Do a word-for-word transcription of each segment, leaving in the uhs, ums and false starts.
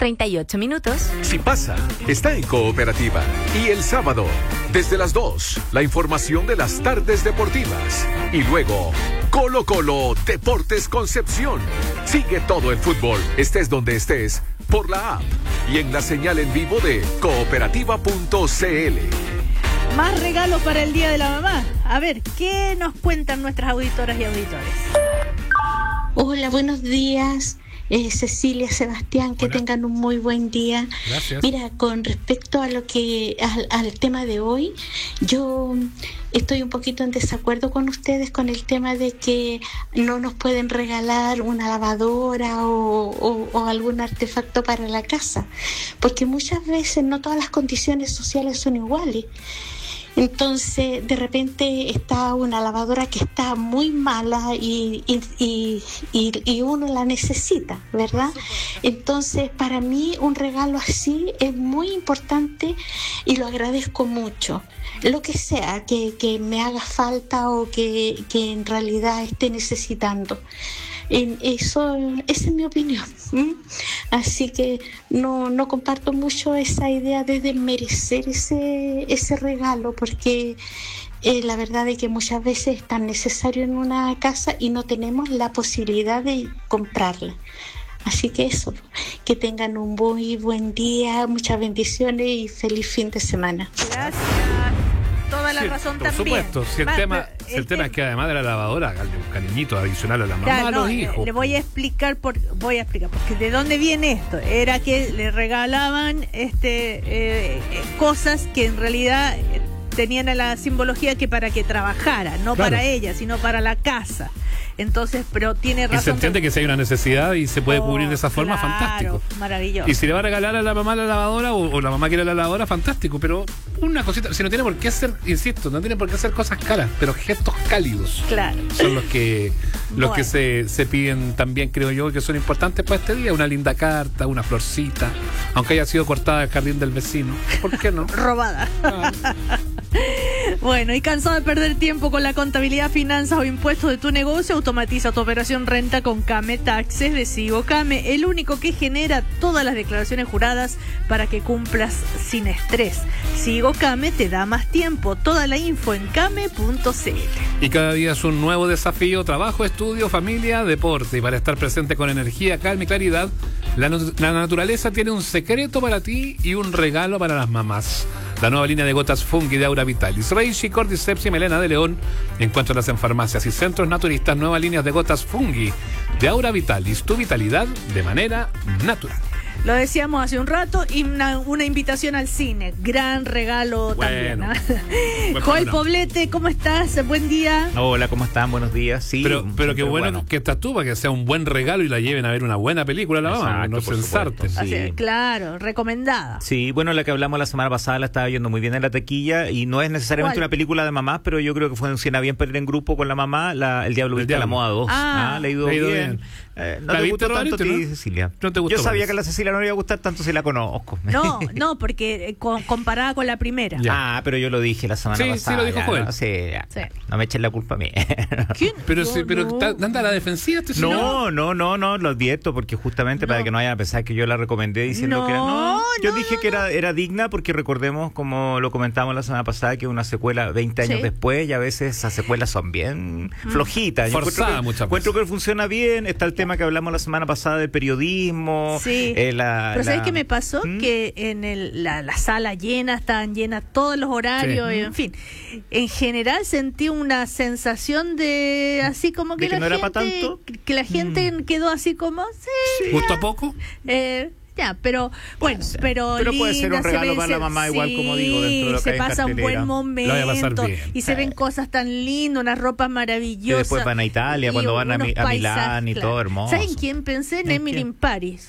treinta y ocho minutos. Si pasa, está en Cooperativa. Y el sábado, desde las dos, la información de las tardes deportivas. Y luego, Colo Colo Deportes Concepción. Sigue todo el fútbol, estés donde estés, por la app y en la señal en vivo de cooperativa punto c l. Más regalos para el Día de la Mamá. A ver, ¿qué nos cuentan nuestras auditoras y auditores? Hola, buenos días. Eh, Cecilia, Sebastián, que Hola. Tengan un muy buen día. Gracias. Mira, con respecto a lo que al, al tema de hoy, yo estoy un poquito en desacuerdo con ustedes con el tema de que no nos pueden regalar una lavadora o, o, o algún artefacto para la casa, porque muchas veces no todas las condiciones sociales son iguales. Entonces, de repente está una lavadora que está muy mala y, y, y, y, y uno la necesita, ¿verdad? Entonces, para mí un regalo así es muy importante y lo agradezco mucho. Lo que sea que, que me haga falta o que, que en realidad esté necesitando. En eso, esa es mi opinión. ¿Mm? Así que no, no comparto mucho esa idea de desmerecer ese, ese regalo, porque eh, la verdad es que muchas veces es tan necesario en una casa y no tenemos la posibilidad de comprarla. Así que eso, que tengan un muy buen día, muchas bendiciones y feliz fin de semana. Gracias. Toda la sí, razón por también. Por supuesto, si el, Ma, tema, pero, si el, el tema es que además de la lavadora, hagan un cariñito adicional a la mamá, claro, a los no, hijos. Le voy a explicar por, voy a explicar porque de dónde viene esto. Era que le regalaban este eh, cosas que en realidad tenían la simbología que para que trabajara, no claro. para ella, sino para la casa. Entonces, pero tiene razón. Y se entiende que si hay una necesidad y se puede oh, cubrir de esa forma, claro, fantástico. Maravilloso. Y si le va a regalar a la mamá la lavadora o, o la mamá quiere la lavadora, fantástico. Pero una cosita, si no tiene por qué ser, insisto, no tiene por qué hacer cosas caras, pero gestos cálidos. Claro. Son los que los bueno. que se, se piden también, creo yo, que son importantes para este día. Una linda carta, una florcita, aunque haya sido cortada del jardín del vecino. ¿Por qué no? Robada. Ah. Bueno, y cansado de perder tiempo con la contabilidad, finanzas o impuestos de tu negocio, automatiza tu operación renta con Came Taxes de Sigo Came, el único que genera todas las declaraciones juradas para que cumplas sin estrés. Sigo Came te da más tiempo. Toda la info en came punto c l. Y cada día es un nuevo desafío: trabajo, estudio, familia, deporte. Y para estar presente con energía, calma y claridad, la, la naturaleza tiene un secreto para ti y un regalo para las mamás. La nueva línea de gotas Fungi de Aura Vitalis, Reishi, Cordyceps y Melena de León. Encuéntralas en farmacias y centros naturistas. Nuevas líneas de gotas Fungi de Aura Vitalis, tu vitalidad de manera natural. Lo decíamos hace un rato, y una, una invitación al cine. Gran regalo bueno, también. ¿eh? Bueno, Joel bueno. Poblete, ¿cómo estás? Buen día. Hola, ¿cómo están? Buenos días. Sí, pero pero qué bueno, bueno que estás tú para que sea un buen regalo y la lleven a ver una buena película a la mamá, no censarte. Sí. Así, claro, recomendada. Sí, bueno, la que hablamos la semana pasada la estaba viendo muy bien en la taquilla y no es necesariamente ¿Cuál? Una película de mamás, pero yo creo que funciona bien para ir en grupo con la mamá, la, El Diablo Viste a la Moda dos. Ah, ah le ha ido, le ha ido bien. bien. Eh, no ¿La te viste, gustó tanto a ti, ¿no? Cecilia? No te gustó, yo sabía parece. que a la Cecilia no le iba a gustar tanto si la conozco. No, no, porque eh, con, comparada con la primera. Ya. Ah, pero yo lo dije la semana sí, pasada. Sí, lo dijo ya, Joel. No, sí, ya, sí. no me echen la culpa a mí. ¿Quién? Pero, no, sí, pero no. está, anda a la defensiva este señor. No, no, no, no, lo advierto porque justamente No. para que no vayan a pensar que yo la recomendé diciendo No, que era no, yo no, dije no, que era era digna porque recordemos como lo comentamos la semana pasada que una secuela veinte años Sí. después y a veces esas secuelas son bien mm. flojitas. Yo Forzada encuentro que, muchas encuentro veces. que funciona bien, está el tema que hablamos la semana pasada del periodismo. Sí. Eh, la, Pero ¿sabes la... qué me pasó? ¿Mm? Que en el, la, la sala llena, estaban llenas todos los horarios, Sí. y, en fin. En general sentí una sensación de así como que, ¿De que la no era gente, pa' tanto? que la gente Mm. quedó así como, sí, ¿Justo a poco? eh, ya, pero bueno, ser. pero Pero puede ser un linda, se regalo ve, para se- la mamá, igual, como digo, dentro de lo que se hay en pasa un cartelera. buen Lo voy a pasar momento bien. y se Sí. ven cosas tan lindas, unas ropas maravillosas. Que después van a Italia, y cuando van a unos Mi- a Milán paisajes, y todo hermoso. ¿Saben quién pensé? En ¿En Emily quién? in Paris.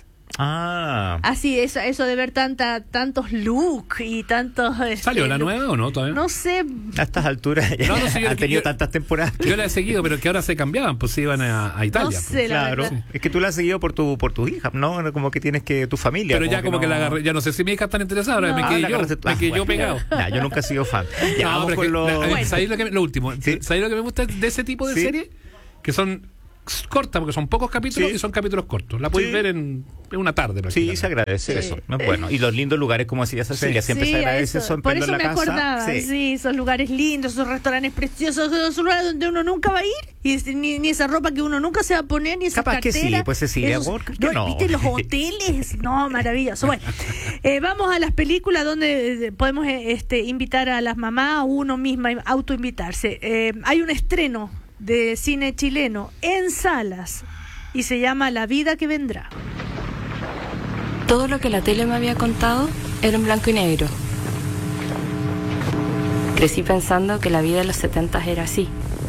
Ah. Así, eso, eso de ver tanta, tantos looks y tantos... este, ¿Salió la look- nueva o no todavía? No sé. A estas alturas ya No, no, sí, yo- han tenido yo- tantas temporadas. Yo la he seguido, pero que ahora se cambiaban, pues se iban a, a Italia. No pues. sé, la Claro, verdad. es que tú la has seguido por tu por tu hija, ¿no? Como que tienes que tu familia. Pero ya como que, no- la agarré, ya no sé si mi hija está interesada, ahora No. me Ah, quedé la yo, agarraste tú. me quedé Ah, yo bueno. pegado. Ya, yo nunca he sido fan. Ya, No, vamos pero con es que, lo... la- Bueno. ¿sabéis lo, que, lo último? Sí. ¿Sabéis lo que me gusta de ese tipo de Sí. series? Que son corta, porque son pocos capítulos Sí. y son capítulos cortos. La puedes Sí. ver en, en una tarde. Sí, prácticamente. se agradece Sí. eso. ¿No? Bueno, y los lindos lugares, como decía Cecilia, Sí. siempre Sí, se a agradece eso. eso en Por Prendo eso la me Casa. acordaba, sí. Sí. esos lugares lindos, esos restaurantes preciosos, esos lugares donde uno nunca va a ir, y es- ni, ni esa ropa que uno nunca se va a poner, ni esas Capaz que carteras. sí, pues, Cecilia, esos- ¿por qué no? ¿Viste los hoteles? No, maravilloso. Bueno, eh, vamos a las películas donde eh, podemos eh, este, invitar a las mamás, o uno misma autoinvitarse. Eh, hay un estreno de cine chileno en salas y se llama La vida que vendrá. Todo lo que la tele me había contado era en blanco y negro. Crecí pensando que la vida de los setentas era así.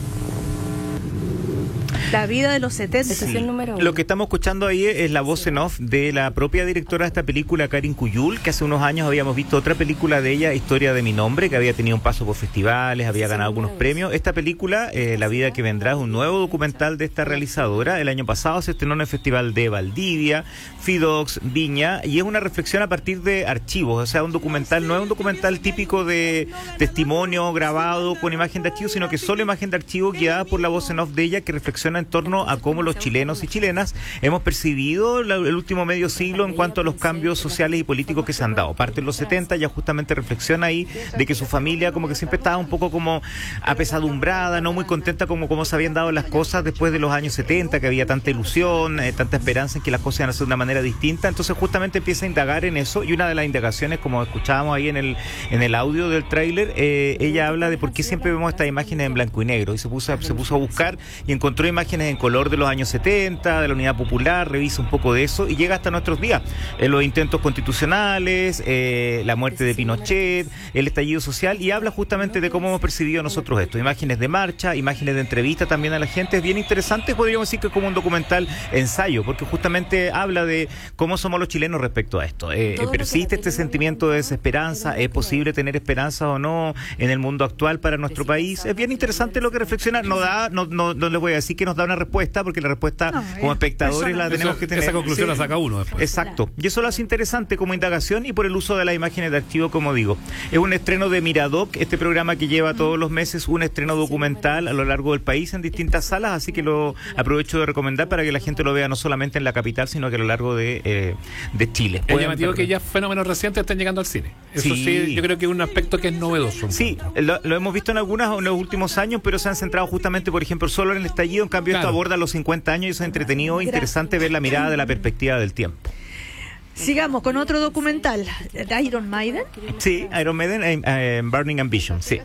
La vida de los setenta. Ese es el número uno. Lo que estamos escuchando ahí es la voz en off de la propia directora de esta película, Karin Cuyul, que hace unos años habíamos visto otra película de ella, Historia de mi nombre, que había tenido un paso por festivales, había ganado algunos premios. Esta película, eh, La vida que vendrá, es un nuevo documental de esta realizadora. El año pasado se estrenó en el Festival de Valdivia, Fidox, Viña, y es una reflexión a partir de archivos, o sea, un documental, no es un documental típico de testimonio grabado con imagen de archivo, sino que solo imagen de archivo guiada por la voz en off de ella, que reflexiona en torno a cómo los chilenos y chilenas hemos percibido la, el último medio siglo en cuanto a los cambios sociales y políticos que se han dado. Parte en los setenta, ya justamente reflexiona ahí de que su familia como que siempre estaba un poco como apesadumbrada, no muy contenta como, como se habían dado las cosas después de los años setenta, que había tanta ilusión, eh, tanta esperanza en que las cosas iban a ser de una manera distinta. Entonces justamente empieza a indagar en eso, y una de las indagaciones, como escuchábamos ahí en el, en el audio del tráiler, eh, ella habla de por qué siempre vemos estas imágenes en blanco y negro, y se puso, se puso a buscar y encontró imágenes en color de los años setenta, de la Unidad Popular, revisa un poco de eso y llega hasta nuestros días. Eh, los intentos constitucionales, eh, la muerte de Pinochet, el estallido social, y habla justamente de cómo hemos percibido nosotros esto. Imágenes de marcha, imágenes de entrevista también a la gente. Es bien interesante, podríamos decir que es como un documental ensayo, porque justamente habla de cómo somos los chilenos respecto a esto. Eh, persiste este sentimiento de desesperanza, ¿es posible tener esperanza o no en el mundo actual para nuestro país? Es bien interesante lo que reflexiona. No da, no, no, no les voy a decir que nos da una respuesta, porque la respuesta No, como eh, espectadores la personal. tenemos Esa- que tener. esa conclusión Sí. la saca uno después. Exacto. Y eso lo hace interesante como indagación, y por el uso de las imágenes de archivo, como digo. Es un estreno de Miradoc, este programa que lleva todos los meses un estreno documental a lo largo del país en distintas salas, así que lo aprovecho de recomendar para que la gente lo vea no solamente en la capital, sino que a lo largo de, eh, de Chile. Es Pueden llamativo verlo. que ya fenómenos recientes están llegando al cine. Eso sí, Sí. yo creo que es un aspecto que es novedoso. Sí, lo, lo hemos visto en algunas en los últimos años, pero se han centrado justamente, por ejemplo, solo en el estallido. En cambio, Claro. esto aborda los cincuenta años y eso es entretenido e interesante ver la mirada de la perspectiva del tiempo. Sigamos con otro documental, de Iron Maiden. Sí, Iron Maiden, eh, eh, Burning Ambition, sí.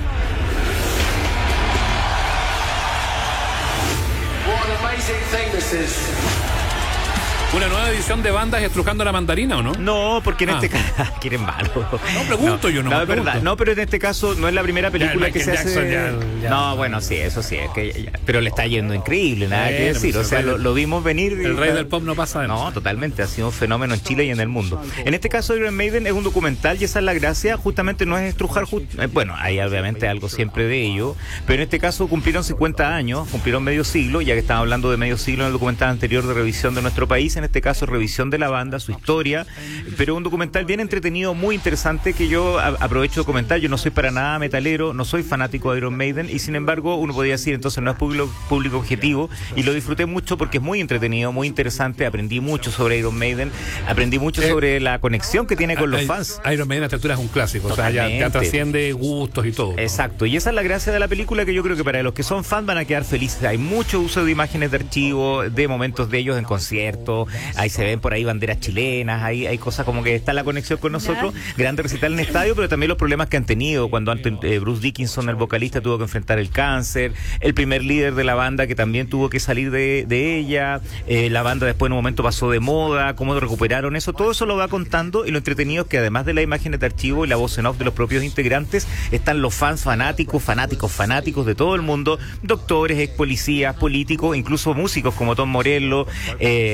Una nueva edición de bandas estrujando la mandarina, ¿o no? No, porque en Ah. este caso quieren malo. No, pregunto yo, no No, me es verdad. pregunto. No, pero en este caso no es la primera película Ya, que se Michael hace. Jackson ya- ya- No, bueno, sí, eso sí, es que ya- pero le está yendo increíble, nada que Bueno, decir. pues O sea, el rey lo, del- lo vimos venir. y El rey está- del pop no pasa de No, nosotros. totalmente, ha sido un fenómeno en Chile y en el mundo. En este caso, Iron Maiden es un documental, y esa es la gracia, justamente no es estrujar, ju- eh, bueno, hay obviamente algo siempre de ello, pero en este caso cumplieron cincuenta años, cumplieron medio siglo, ya que estamos hablando de medio siglo en el documental anterior de revisión de nuestro país, en este caso revisión de la banda, su historia, pero un documental bien entretenido, muy interesante, que yo a- aprovecho de comentar. Yo no soy para nada metalero, no soy fanático de Iron Maiden, y sin embargo uno podría decir entonces no es público, público objetivo, y lo disfruté mucho porque es muy entretenido, muy interesante. Aprendí mucho sobre Iron Maiden, aprendí mucho Eh, sobre la conexión que tiene con los Ay- fans. Iron Maiden a esta altura es un clásico, o sea, ya, ya Totalmente. trasciende gustos y todo. ¿no? Exacto, y esa es la gracia de la película, que yo creo que para los que son fans van a quedar felices. Hay mucho uso de imágenes de archivo, de momentos de ellos en conciertos, ahí se ven por ahí banderas chilenas, hay, hay cosas como que está la conexión con nosotros, grande recital en estadio, pero también los problemas que han tenido cuando antes, eh, Bruce Dickinson, el vocalista, tuvo que enfrentar el cáncer, el primer líder de la banda que también tuvo que salir de, de ella, eh, la banda después en un momento pasó de moda, cómo recuperaron eso, todo eso lo va contando, y lo entretenido es que además de las imágenes de archivo y la voz en off de los propios integrantes, están los fans fanáticos, fanáticos, fanáticos de todo el mundo, doctores, ex policías, políticos, incluso músicos como Tom Morello, eh, la,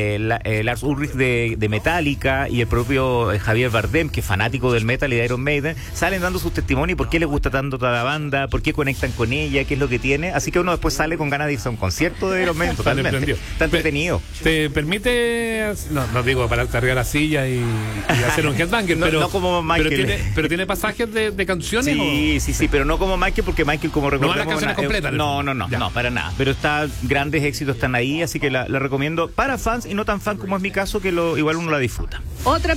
eh, Lars Ulrich de, de Metallica y el propio eh, Javier Bardem, que es fanático del metal y de Iron Maiden, salen dando sus testimonios por qué les gusta tanto toda la banda, por qué conectan con ella, qué es lo que tiene. Así que uno después sale con ganas de irse a un concierto de Iron Maiden, totalmente. Está entretenido. ¿Te permite, no, no digo pararte arriba de la silla y, y hacer un headbanger, no, pero, no como Michael. pero, tiene, pero tiene pasajes de, de canciones? Sí, ¿o? sí, sí, pero no como Michael, porque Michael, como recordamos... No las canciones una, completas. No, no, no, ya. no, para nada. Pero está, grandes éxitos están ahí, así que la, la recomiendo para fans y no tan fan como es mi caso, que lo igual uno la disfruta. Otra